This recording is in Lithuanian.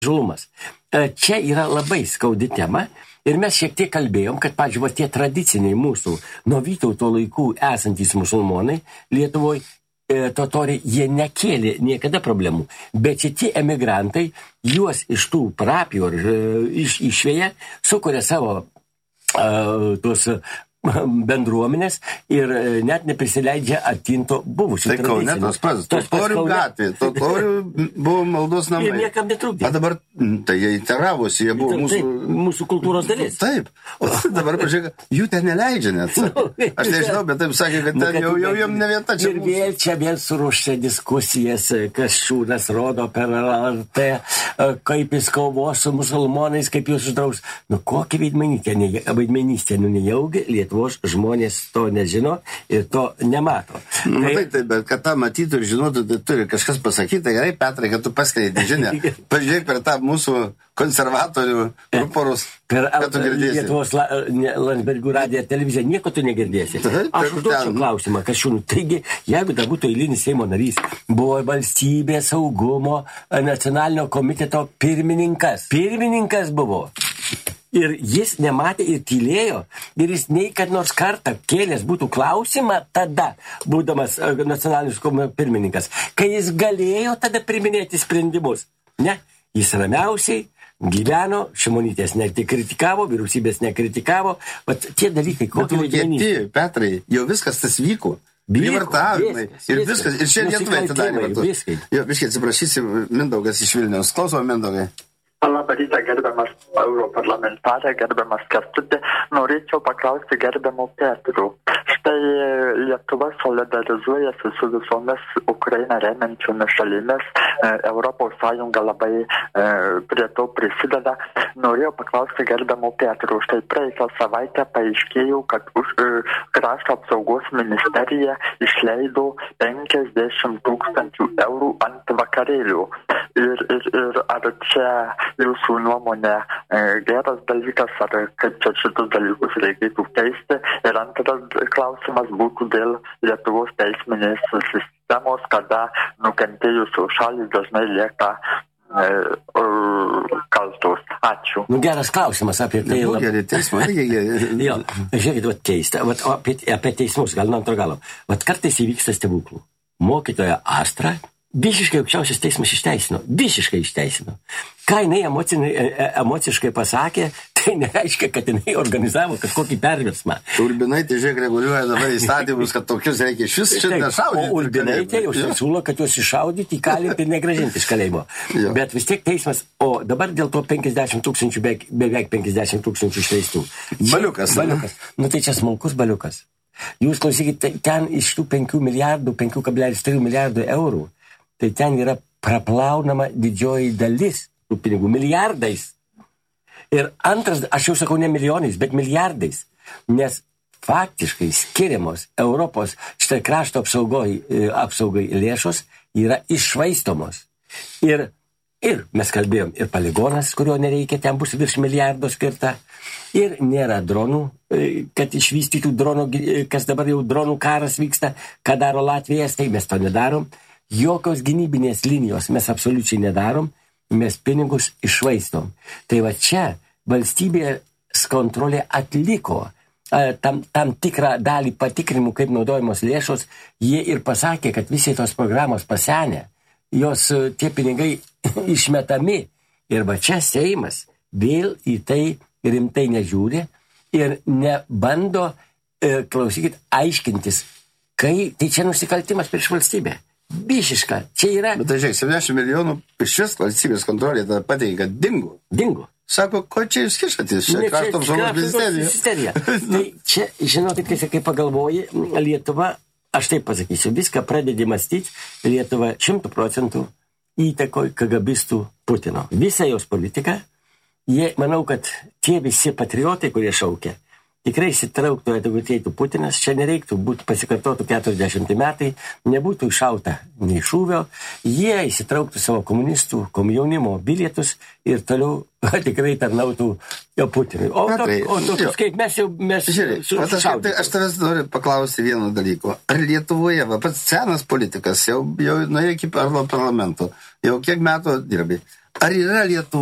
žalumas. Čia yra labai skaudi tema ir mes šiek tiek kalbėjom, kad, pavyzdžiui, tie tradiciniai mūsų nuo Vytauto laikų esantys musulmonai Lietuvoje totoriai, jie nekėlė niekada problemų, bet šitie emigrantai juos iš tų parapijų išveja, sukuria savo tuos bendruomenės ir net neprisileidžia atkinto buvusių. Tai Kaune tos pats, totorių gatvė, totorių buvo maldos namai. Ir niekam netrukdė. O dabar, tai jie interavosi, jie buvo mūsų kultūros dalis. Taip, o dabar pažiūrėk, jų ten neleidžia net. Aš nežinau, bet taip sakė, kad ten jau jam ne vieta čia. Ir čia vėl suruošia diskusijas, Kasčiūnas rodo per LRT, kaip jis kovos su musulmonais, kaip jūs uždraus. Kokia vaidmenystė, nejaugi Lietuvos žmonės to nežino ir to nemato. Taip, bet kad tą matytų ir žinotų, tai turi kažkas pasakyti. Tai gerai, Petrai, kad tu paskleidai žinią. Pažiūrėk per tą mūsų konservatorių ruporus, kad tu girdėsi. Lietuvos Landsbergių radiją televiziją nieko tu negirdėsi. Aš užduočiau klausimą, Kasčiūnui. Taigi, jeigu dar būtų eilinis Seimo narys, buvo valstybės saugumo nacionalinio komiteto pirmininkas. Pirmininkas buvo. Ir jis nematė ir tylėjo, ir jis nei kad nors kartą kėlęs būtų klausimą tada, būdamas nacionalinis pirmininkas, kai jis galėjo tada priminėti sprendimus. Ne, jis ramiausiai gyveno, Šimonytės nekritikavo, vyriausybės nekritikavo, bet tie dalykai, kokie vaidmenys. Petrai, jau viskas tas vyko. Privartavimai. Ir viskas. Ir čia Lietuvai atidarė. Jo, viskai atsiprašysi, Mindaugas iš Vilniaus. Klausom, Mindaugai. Labą rytą, gerbiamas europarlamentarė, gerbiamas Kęstuti. Norėčiau paklausti gerbiamo Petrų. Štai Lietuva solidarizuojasi su visomis Ukrainą remiančiomis šalimis. Europos Sąjunga labai prie to prisideda. Norėjau paklausti gerbiamo Petrų. Štai praeitą savaitę paaiškėjo, kad krašto apsaugos ministerija išleido 50 000 eurų ant vakarėlių. Ir ar čia jūsų nuomonė geras dalykas, ar kaip čia šitus dalykus reikėtų keisti? Ir antras klausimas būtų dėl Lietuvos teisminės sistemos, kada nukentėjusios šalys dažnai lieka kaltos. Ačiū. Geras klausimas apie tai. Gerai, teismai. Jo, žiūrėkit, keista. Apie teismus, gal nuo antro galo. Kartais įvyksta stebuklų. Mokytoja Astra visiškai aukščiausias teismas išteisino. Visiškai išteisino. Ką jinai emociškai pasakė, tai nereiškia, kad jinai organizavo kažkokį perversmą. Urbinaitė, žiūrėk, reguliuoja dabar įstatymus, kad tokius reikia iš vis čia nešaudyti. O Urbinaitė jau siūlo, kad juos iššaudyti, įkalinti ir negrąžinti iš kalėjimo. Bet vis tiek teismas, o dabar dėl to 50 000, beveik 50 000 išleistų. Baliukas. Tai čia smulkus baliukas. Jūs klausykite, ten iš tų 5 milijardų, 5,3 milijardų eurų, tai ten yra praplaunama didžioji dalis tų pinigų, milijardais. Ir antras, aš jau sakau ne milijonais, bet milijardais, nes faktiškai skiriamos Europos štai krašto apsaugai lėšos yra iššvaistomos. Ir mes kalbėjom, ir poligonas, kurio nereikia, ten bus virš milijardo skirta, ir nėra dronų, kad išvystytų dronų, kas dabar jau dronų karas vyksta, ką daro Latvija, tai mes to nedarom. Jokios gynybinės linijos mes absoliučiai nedarom, mes pinigus iššvaistom. Tai va čia valstybės kontrolė atliko tam tikrą dalį patikrinimų, kaip naudojamos lėšos, jie ir pasakė, kad visi tos programos pasenę, jos tie pinigai išmetami. Ir va čia Seimas vėl į tai rimtai nežiūri ir nebando, klausykit, aiškintis, kai tai čia nusikaltimas prieš valstybę. Bišiška, čia yra... Bet tai žiūrėk, 70 milijonų iš vis valstybės kontrolė tada pateikia, kad dingo. Sako, ko čia jūs kišatės? Čia krašto apsaugos ministerija. Tai čia, žinokit, kai pagalvoji, Lietuva, aš taip pasakysiu, viską pradedi mąstyti, Lietuva 100% įtakoj KGBistų Putino. Visa jos politika, manau, kad tie visi patriotai, kurie šaukia, tikrai įsitrauktų, jeigu ateitų Putinas, čia nereiktų būti pasikartotų 40 metai, nebūtų iššauta nei šūvio, jie įsitrauktų savo komunistų, komjaunimo bilietus ir toliau tikrai tarnautų Putinui. O tokius kaip mes jau... Žiūrėk, aš tavęs noriu paklausti vieno dalyko. Ar Lietuvoje, pats senas politikas, jau nuėjo iki parlamento, jau kiek metų dirbi, Ar yra Lietuva?